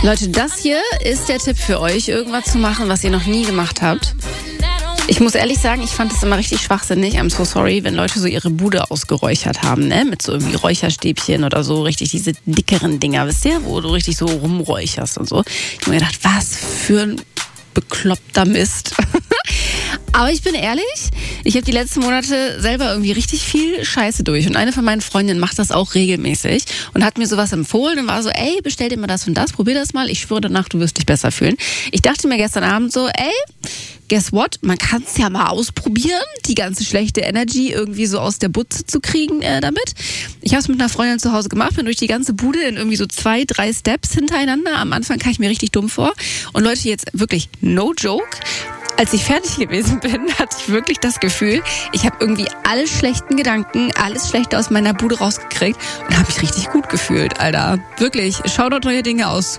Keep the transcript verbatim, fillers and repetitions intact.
Leute, das hier ist der Tipp für euch, irgendwas zu machen, was ihr noch nie gemacht habt. Ich muss ehrlich sagen, ich fand es immer richtig schwachsinnig, I'm so sorry, wenn Leute so ihre Bude ausgeräuchert haben, ne? Mit so irgendwie Räucherstäbchen oder so, richtig diese dickeren Dinger, wisst ihr? Wo du richtig so rumräucherst und so. Ich habe mir gedacht, was für ein bekloppter Mist. Aber ich bin ehrlich, ich habe die letzten Monate selber irgendwie richtig viel Scheiße durch. Und eine von meinen Freundinnen macht das auch regelmäßig und hat mir sowas empfohlen und war so, ey, bestell dir mal das und das, probier das mal. Ich schwöre danach, du wirst dich besser fühlen. Ich dachte mir gestern Abend so, ey, guess what? Man kann es ja mal ausprobieren, die ganze schlechte Energy irgendwie so aus der Butze zu kriegen äh, damit. Ich habe es mit einer Freundin zu Hause gemacht, bin durch die ganze Bude in irgendwie so zwei, drei Steps hintereinander. Am Anfang kam ich mir richtig dumm vor. Und Leute, jetzt wirklich no joke. Als ich fertig gewesen bin, hatte ich wirklich das Gefühl, ich habe irgendwie alle schlechten Gedanken, alles Schlechte aus meiner Bude rausgekriegt und habe mich richtig gut gefühlt, Alter. Wirklich, schaut dort neue Dinge aus.